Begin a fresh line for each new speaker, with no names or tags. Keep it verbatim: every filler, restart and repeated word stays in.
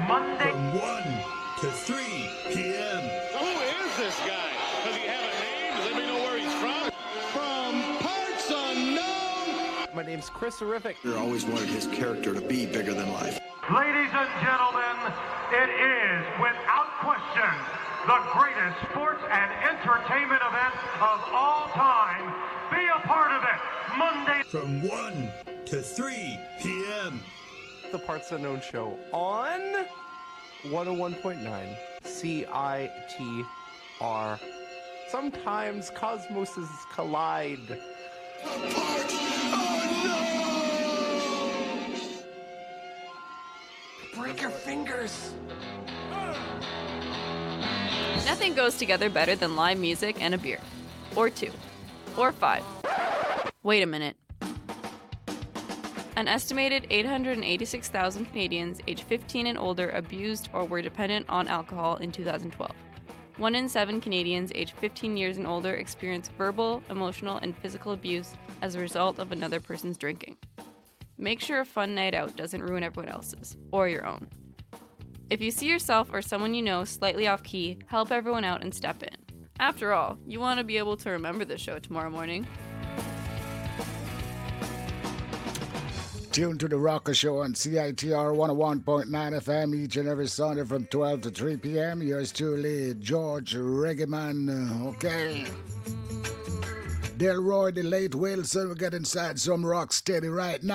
Monday
from one to three p.m.
Who is this guy? Does he have a name? Does anybody know where he's from? From parts unknown.
My name's Chris Horrific.
I always wanted his character to be bigger than life.
Ladies and gentlemen, it is, without question, the greatest sports and entertainment event of all time. Be a part of it, Monday
from one to three p.m.
The Parts Unknown Show on one oh one point nine C I T R. Sometimes cosmoses collide. Break your fingers.
Nothing goes together better than live music and a beer. Or two. Or five. Wait a minute. An estimated eight hundred eighty-six thousand Canadians aged fifteen and older abused or were dependent on alcohol in two thousand twelve. One in seven Canadians aged fifteen years and older experienced verbal, emotional, and physical abuse as a result of another person's drinking. Make sure a fun night out doesn't ruin everyone else's, or your own. If you see yourself or someone you know slightly off key, help everyone out and step in. After all, you want to be able to remember the show tomorrow morning.
Tune to The Rocker Show on C I T R one oh one point nine F M each and every Sunday from twelve to three p.m. Yours truly, George Reggaeman. Okay. Delroy, the late Wilson, we get inside some rock steady right now.